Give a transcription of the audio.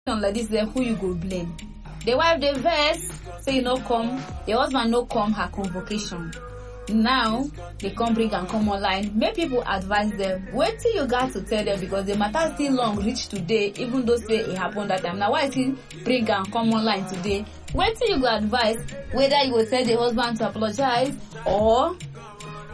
like this, then who you go blame? The wife dey vex say you no come, the husband no come her convocation. Now they come bring am come online make people advise them wetin you gat to tell them, because the matter still long reach today even though say e happen that time. Na why I still bring am come online today. Wetin you go advise, whether you go tell the husband to apologize or